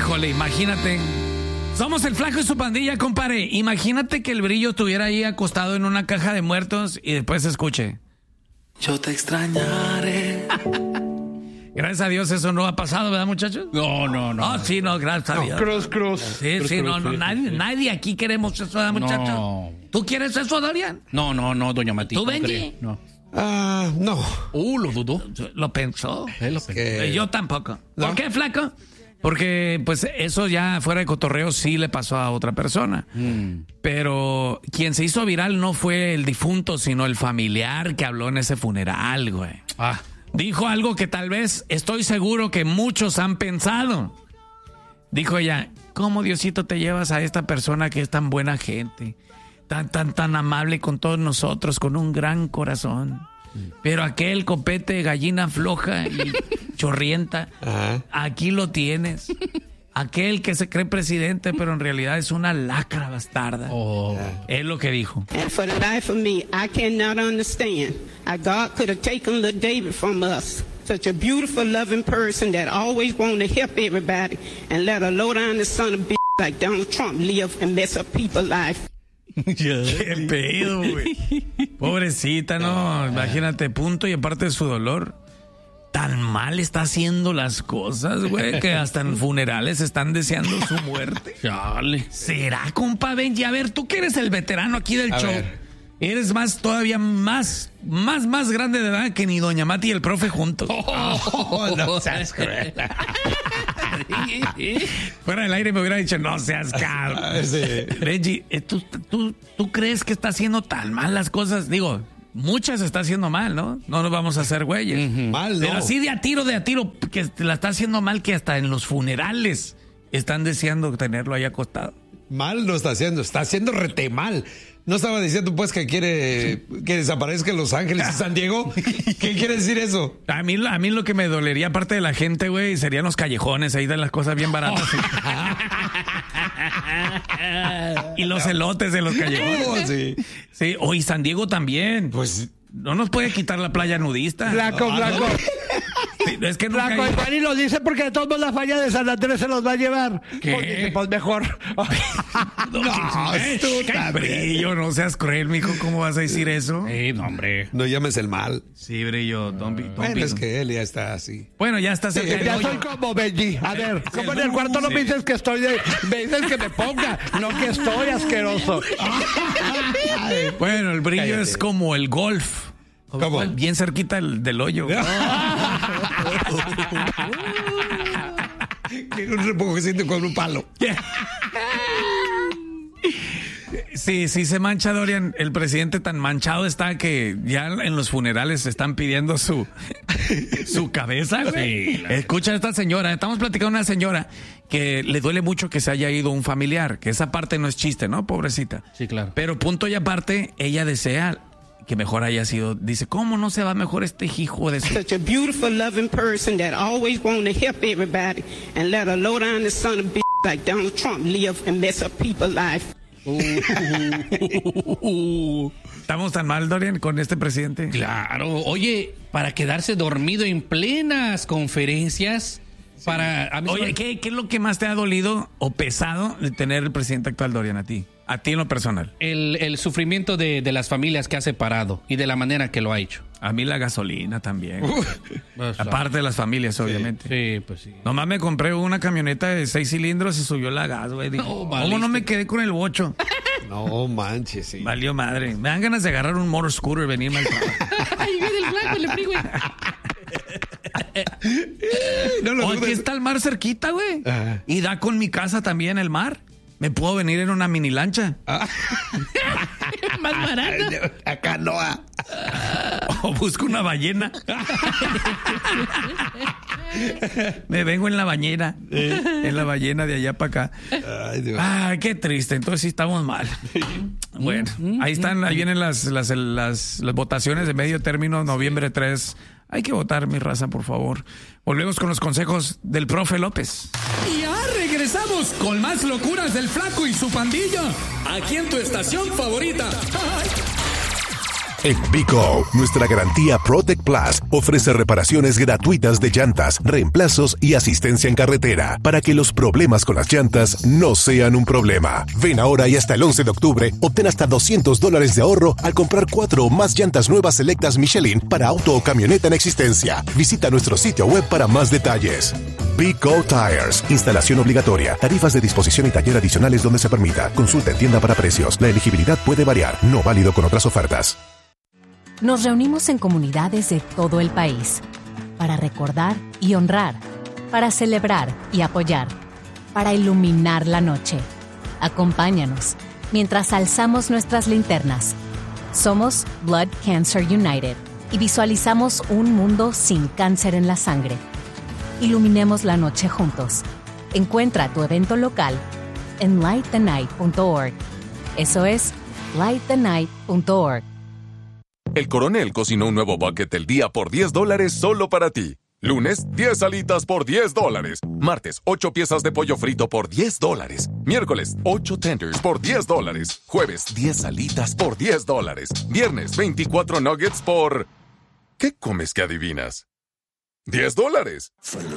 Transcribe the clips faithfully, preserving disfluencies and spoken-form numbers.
Híjole, imagínate. Somos el Flaco y su pandilla, compadre. Imagínate que el Brillo estuviera ahí acostado en una caja de muertos y después se escuche: yo te extrañaré. Gracias a Dios eso no ha pasado, ¿verdad, muchachos? No, no, no. Ah, sí, no, gracias a No, Dios. cruz, cruz. Sí, Cruz, sí, cruz, no, no, cruz, nadie, cruz. nadie aquí queremos eso, ¿verdad, muchachos? No. ¿Tú quieres eso, Dorian? No, no, no, doña Matita. ¿Tú, no Benji? cree. No. Ah, no. Uh, lo dudó. ¿Lo pensó? Él lo pensó. Que- Eh, Yo tampoco. ¿No? ¿Por qué, Flaco? Porque, pues, eso ya fuera de cotorreo sí le pasó a otra persona. Mm. Pero quien se hizo viral no fue el difunto, sino el familiar que habló en ese funeral, güey. Ah. Dijo algo que tal vez estoy seguro que muchos han pensado. Dijo ella: ¿cómo, Diosito, te llevas a esta persona que es tan buena gente? Tan, tan, tan amable con todos nosotros, con un gran corazón. Pero aquel copete de gallina floja y chorrienta, Ajá. aquí lo tienes. Aquel que se cree presidente, pero en realidad es una lacra bastarda. Oh. Es lo que dijo. And for the life of me, I cannot understand how God could have taken little David from us. Such a beautiful, loving person that always wanted to help everybody, and let a low-down son of a bitch like Donald Trump live and mess up people's life. Qué pedo, güey. Pobrecita, no. Imagínate, punto y aparte de su dolor. Tan mal está haciendo las cosas, güey, que hasta en funerales están deseando su muerte. Chale. ¿Será, compa Benji? A ver, tú que eres el veterano aquí del A show. ver. Eres más, todavía más, más, más grande de edad que ni Doña Mati y el profe juntos. Oh, no seas cruel. Fuera del aire me hubiera dicho: no seas caro. Ah, sí. Benji, eh, ¿tú, tú, ¿tú crees que está haciendo tan mal las cosas? Digo, muchas está haciendo mal, ¿no? No nos vamos a hacer güeyes. Mal, no. Pero así de a tiro, de a tiro, que la está haciendo mal, que hasta en los funerales están deseando tenerlo ahí acostado. Mal no está haciendo, está haciendo rete mal. ¿No estaba diciendo pues que quiere que desaparezca Los Ángeles y San Diego? ¿Qué quiere decir eso? A mí, a mí lo que me dolería, aparte de la gente, güey, serían los callejones, ahí de las cosas bien baratas. Y los elotes de los callejones. Oh, sí. Sí, o y San Diego también. Pues No nos puede quitar la playa nudista. Flaco, flaco. Sí, es que no Flaco, cae- el Juan y lo dice porque de todos modos la falla de San Andrés se los va a llevar. ¿Qué? Pues dice, pues mejor. No, eh, cállate, Brillo, no seas cruel, mijo. ¿Cómo vas a decir eso? Sí, no, hombre. no llames el mal. Sí, Brillo, don't be- don't Bueno, be- es que él ya está así. Bueno, ya está cerca del Ya hoyo. soy como Benji. A ver, como en el cuarto no me dices que estoy de. Me dices que me ponga, no que estoy asqueroso. Bueno, el Brillo Cállate. es como el golf. ¿Cómo? Bien cerquita del, del hoyo. Un repojecito con un palo. Sí, sí se mancha, Dorian. El presidente tan manchado está que ya en los funerales están pidiendo su, su cabeza, güey. Escucha a esta señora. Estamos platicando de una señora que le duele mucho que se haya ido un familiar, que esa parte no es chiste, ¿no? Pobrecita. Sí, claro. Pero punto y aparte, ella desea que mejor haya sido. Dice, ¿cómo no se va mejor este hijo de su... Such a beautiful, loving person that always wanted to help everybody, and let a low-down son of a bitch like Donald Trump live and mess up people's life. ¿Estamos tan mal, Dorian, con este presidente? Claro. Oye, para quedarse dormido en plenas conferencias. Para. A mí se Oye, me- ¿qué, ¿qué es lo que más te ha dolido o pesado de tener el presidente actual, Dorian, a ti? A ti en lo personal. El, el sufrimiento de, de las familias que ha separado y de la manera que lo ha hecho. A mí la gasolina también. O sea, Aparte de las familias, obviamente. Sí, pues sí. Nomás me compré una camioneta de seis cilindros y subió la gas, güey. Dije, No, ¿cómo valiste. no me quedé con el bocho? No manches, sí. Valió madre. Me dan ganas de agarrar un motor scooter y venirme al trabajo. Ay, viene el flaco, le frigo. No lo Oh, aquí dudes. está el mar cerquita, güey. Ajá. Y da con mi casa también el mar. Me puedo venir en una mini lancha. Más barato. Acá no. ah. O busco una ballena. Me vengo en la bañera. En la ballena de allá para acá. Ay, Dios. Ay, qué triste. Entonces sí estamos mal. Bueno, ahí están, ahí vienen las, las, las, las votaciones de medio término, noviembre tres. Hay que votar, mi raza, por favor. Volvemos con los consejos del profe López. Y ya regresamos con más locuras del Flaco y su pandilla. Aquí en tu estación favorita. En Vico, nuestra garantía Protect Plus ofrece reparaciones gratuitas de llantas, reemplazos y asistencia en carretera para que los problemas con las llantas no sean un problema. Ven ahora y hasta el once de octubre obtén hasta doscientos dólares de ahorro al comprar cuatro o más llantas nuevas selectas Michelin para auto o camioneta en existencia. Visita nuestro sitio web para más detalles. Vico Tires. Instalación obligatoria. Tarifas de disposición y taller adicionales donde se permita. Consulta en tienda para precios. La elegibilidad puede variar. No válido con otras ofertas. Nos reunimos en comunidades de todo el país para recordar y honrar, para celebrar y apoyar, para iluminar la noche. Acompáñanos mientras alzamos nuestras linternas. Somos Blood Cancer United y visualizamos un mundo sin cáncer en la sangre. Iluminemos la noche juntos. Encuentra tu evento local en light the night punto org. Eso es light the night punto org. El Coronel cocinó un nuevo bucket del día por diez dólares solo para ti. Lunes, diez alitas por diez dólares. Martes, ocho piezas de pollo frito por diez dólares. Miércoles, ocho tenders por diez dólares. Jueves, diez alitas por diez dólares. Viernes, veinticuatro nuggets por... ¿Qué comes que adivinas? diez dólares.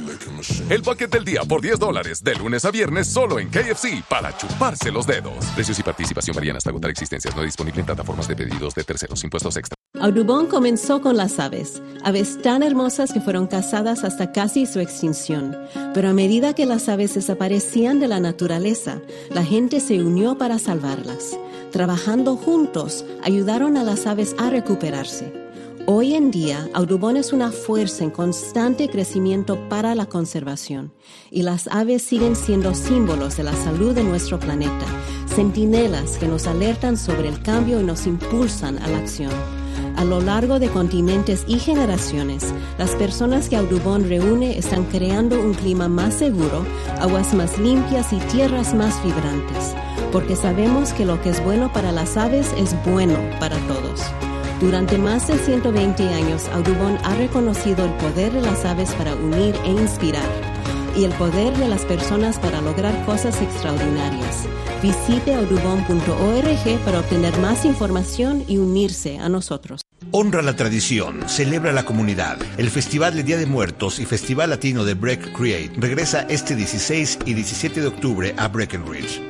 El bucket del día por diez dólares, de lunes a viernes, solo en K F C, para chuparse los dedos. Precios y participación varían hasta agotar existencias. No disponible en plataformas de pedidos de terceros. Impuestos extra. Audubon comenzó con las aves, aves tan hermosas que fueron cazadas hasta casi su extinción. Pero a medida que las aves desaparecían de la naturaleza, la gente se unió para salvarlas. Trabajando juntos, ayudaron a las aves a recuperarse. Hoy en día, Audubon es una fuerza en constante crecimiento para la conservación, y las aves siguen siendo símbolos de la salud de nuestro planeta, centinelas que nos alertan sobre el cambio y nos impulsan a la acción. A lo largo de continentes y generaciones, las personas que Audubon reúne están creando un clima más seguro, aguas más limpias y tierras más vibrantes, porque sabemos que lo que es bueno para las aves es bueno para todos. Durante más de ciento veinte años, Audubon ha reconocido el poder de las aves para unir e inspirar, y el poder de las personas para lograr cosas extraordinarias. Visite audubon punto org para obtener más información y unirse a nosotros. Honra la tradición, celebra la comunidad. El Festival de Día de Muertos y Festival Latino de Break Create regresa este dieciséis y diecisiete de octubre a Breckenridge.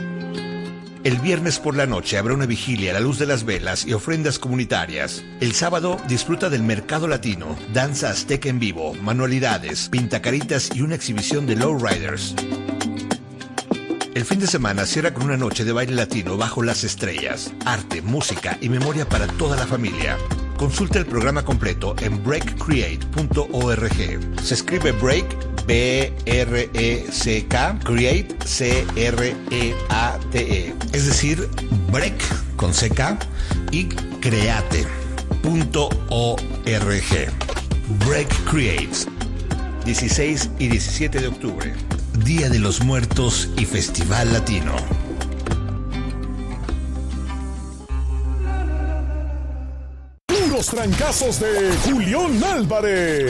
El viernes por la noche habrá una vigilia a la luz de las velas y ofrendas comunitarias. El sábado disfruta del mercado latino, danza azteca en vivo, manualidades, pintacaritas y una exhibición de lowriders. El fin de semana cierra con una noche de baile latino bajo las estrellas, arte, música y memoria para toda la familia. Consulta el programa completo en break create punto org. Se escribe Break, B R E C K, Create, C R E A T E. Es decir, Break con C K y Create punto org. Break Creates. dieciséis y diecisiete de octubre. Día de los Muertos y Festival Latino. Los trancazos de Julián Álvarez.